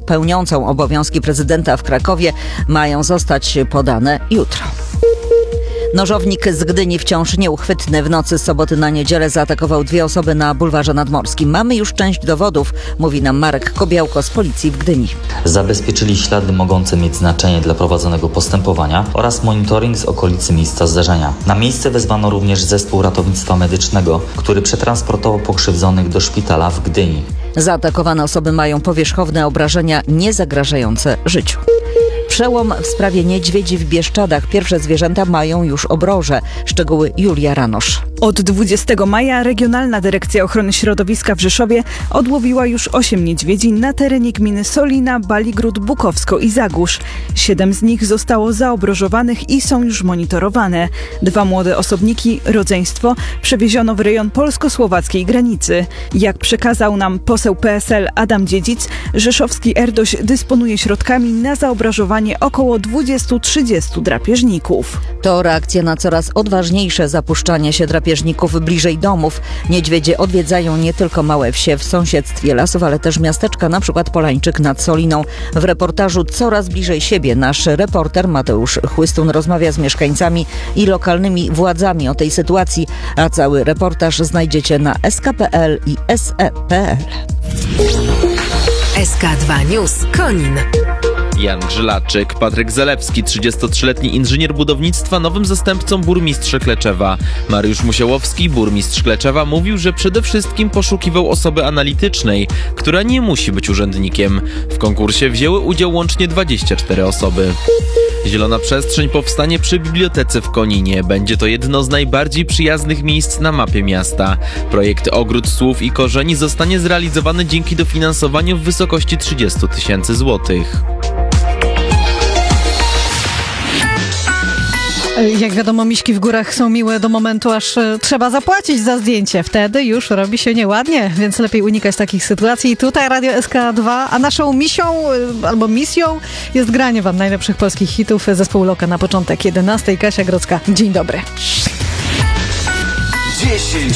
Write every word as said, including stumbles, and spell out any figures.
pełniącą obowiązki prezydenta w Krakowie mają zostać podane jutro. Nożownik z Gdyni wciąż nieuchwytny. W nocy z soboty na niedzielę zaatakował dwie osoby na bulwarze nadmorskim. Mamy już część dowodów, mówi nam Marek Kobiałko z policji w Gdyni. Zabezpieczyli ślady mogące mieć znaczenie dla prowadzonego postępowania oraz monitoring z okolicy miejsca zdarzenia. Na miejsce wezwano również zespół ratownictwa medycznego, który przetransportował pokrzywdzonych do szpitala w Gdyni. Zaatakowane osoby mają powierzchowne obrażenia niezagrażające życiu. Przełom w sprawie niedźwiedzi w Bieszczadach. Pierwsze zwierzęta mają już obroże. Szczegóły Julia Ranosz. Od dwudziestego maja Regionalna Dyrekcja Ochrony Środowiska w Rzeszowie odłowiła już osiem niedźwiedzi na terenie gminy Solina, Baligród, Bukowsko i Zagórz. Siedem z nich zostało zaobrożowanych i są już monitorowane. Dwa młode osobniki, rodzeństwo, przewieziono w rejon polsko-słowackiej granicy. Jak przekazał nam poseł P S L Adam Dziedzic, rzeszowski Erdoś dysponuje środkami na zaobrażowanie około dwudziestu do trzydziestu drapieżników. To reakcja na coraz odważniejsze zapuszczanie się drapieżników bliżej domów. Niedźwiedzie odwiedzają nie tylko małe wsie w sąsiedztwie lasów, ale też miasteczka, np. Polańczyk nad Soliną. W reportażu Coraz bliżej siebie nasz reporter Mateusz Chłystun rozmawia z mieszkańcami i lokalnymi władzami o tej sytuacji, a cały reportaż znajdziecie na s k kropka p l i s e kropka p l. S K dwa News Konin. Jan Grzylaczyk. Patryk Zalewski, trzydziestotrzyletni inżynier budownictwa, nowym zastępcą burmistrza Kleczewa. Mariusz Musiałowski, burmistrz Kleczewa, mówił, że przede wszystkim poszukiwał osoby analitycznej, która nie musi być urzędnikiem. W konkursie wzięły udział łącznie dwadzieścia cztery osoby. Zielona przestrzeń powstanie przy bibliotece w Koninie. Będzie to jedno z najbardziej przyjaznych miejsc na mapie miasta. Projekt Ogród Słów i Korzeni zostanie zrealizowany dzięki dofinansowaniu w wysokości trzydziestu tysięcy złotych. Jak wiadomo, miśki w górach są miłe do momentu, aż trzeba zapłacić za zdjęcie. Wtedy już robi się nieładnie, więc lepiej unikać takich sytuacji. Tutaj Radio S K dwa, a naszą misią albo misją jest granie wam najlepszych polskich hitów. Zespół Loka na początek jedenastej. Kasia Grodzka, dzień dobry. dziesięć